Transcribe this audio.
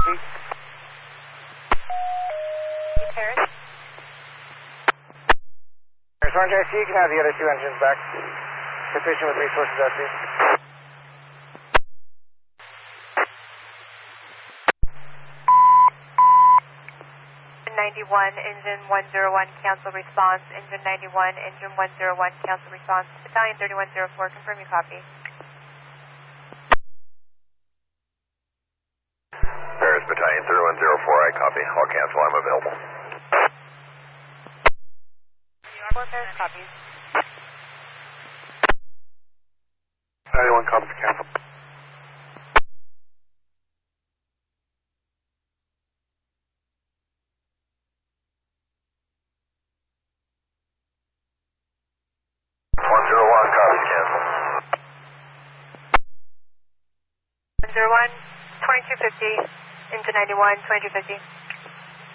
Paris? There's Orange IC, you can have the other two engines back. Sufficient with resources out there. 91, engine 101, cancel response. Engine 91, engine 101, cancel response. Battalion 3104, confirm your copy. Paris Battalion 3104, I copy. I'll cancel, I'm available. Paris copies. 91 copies, cancel. Copies, cancel. 101, 2250, engine 91, 2250.